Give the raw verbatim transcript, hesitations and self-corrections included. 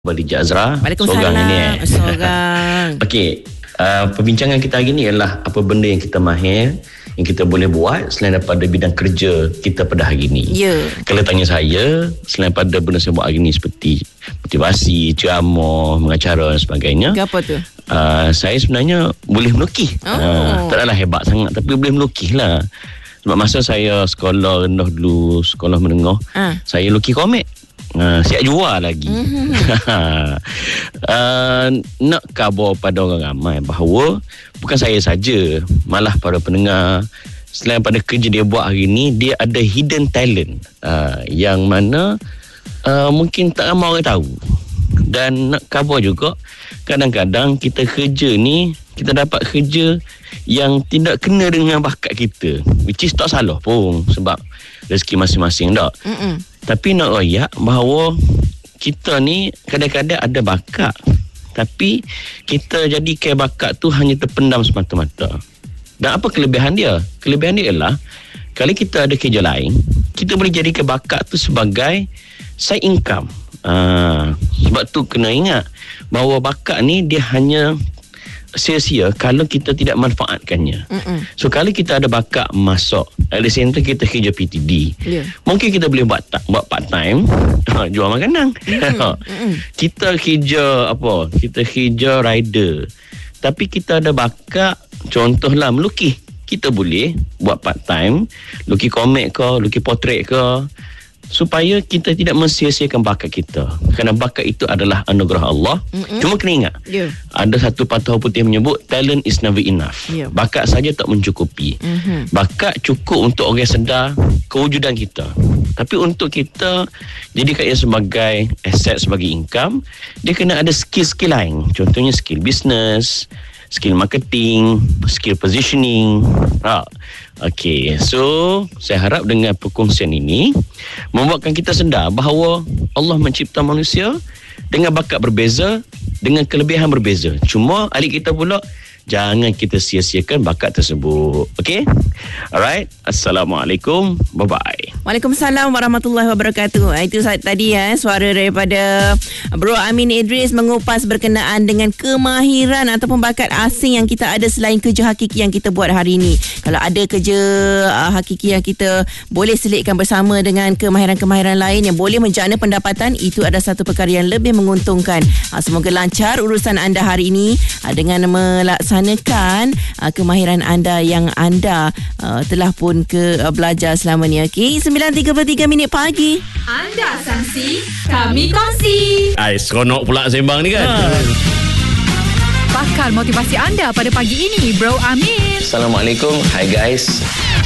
Khadijah Azra. Waalaikumsalam. Seorang ini eh. Seorang. Okey, uh, perbincangan kita hari ni ialah apa benda yang kita mahir, yang kita boleh buat selain daripada bidang kerja kita pada hari ni. Ya. Kalau tanya saya, selain daripada benda saya buat hari ni seperti motivasi, ceramah, mengacara dan sebagainya. Apa tu? Uh, saya sebenarnya boleh melukis. Oh. Uh, tak adalah hebat sangat, tapi boleh melukis lah. Sebab masa saya sekolah rendah dulu, sekolah menengah, Ah. saya lukis komik. Uh, siap jual lagi. Mm-hmm. uh, nak khabar pada orang ramai bahawa bukan saya saja, malah para pendengar, selain pada kerja dia buat hari ni, dia ada hidden talent uh, yang mana uh, mungkin tak ramai orang tahu. Dan nak khabar juga, kadang-kadang kita kerja ni, kita dapat kerja yang tidak kena dengan bakat kita, which is tak salah pun, sebab rezeki masing-masing tak. Mm-mm. Tapi nak royak bahawa kita ni kadang-kadang ada bakat, tapi kita jadikan bakat tu hanya terpendam semata-mata. Dan apa kelebihan dia? Kelebihan dia ialah kalau kita ada kerja lain, kita boleh jadikan bakat tu sebagai side income. Aa, sebab tu kena ingat bahawa bakat ni dia hanya sia-sia kalau kita tidak manfaatkannya. Mm-mm. So kalau kita ada bakat masak, at the same time kita kerja P T D, yeah. mungkin kita boleh buat tak, buat part time jual makanan. Mm-mm. Kita kerja apa? Kita kerja rider, tapi kita ada bakat, contohlah melukis, kita boleh buat part time, lukis komik ke, lukis portrait ke, supaya kita tidak mensia-siakan bakat kita. Kerana bakat itu adalah anugerah Allah. Mm-mm. Cuma kena ingat, yeah. ada satu patah putih menyebut talent is never enough. Yeah. Bakat saja tak mencukupi. Mm-hmm. Bakat cukup untuk orang sedar kewujudan kita. Tapi untuk kita jadikan ia sebagai aset, sebagai income, dia kena ada skill-skill lain. Contohnya skill business, skill marketing, skill positioning. Ha. Okey, so saya harap dengan perkongsian ini membuatkan kita sedar bahawa Allah mencipta manusia dengan bakat berbeza, dengan kelebihan berbeza. Cuma adik kita pula, jangan kita sia-siakan bakat tersebut. Okey? Alright. Assalamualaikum. Bye-bye. Waalaikumsalam warahmatullahi wabarakatuh. Itu tadi ya, suara daripada Bro Amin Idris mengupas berkenaan dengan kemahiran ataupun bakat asing yang kita ada selain kerja hakiki yang kita buat hari ini. Kalau ada kerja uh, hakiki yang kita boleh selitkan bersama dengan kemahiran-kemahiran lain yang boleh menjana pendapatan, itu adalah satu perkara yang lebih menguntungkan. Uh, semoga lancar urusan anda hari ini uh, dengan melaksanakan uh, kemahiran anda yang anda uh, telah pun ke uh, belajar selama ni. Okey, sembilan tiga puluh tiga minit pagi. Anda sangsi, kami kongsi. Ai, seronok pula sembang ni kan. Ha. Bakal motivasi anda pada pagi ini, Bro Amin. Assalamualaikum. Hi guys.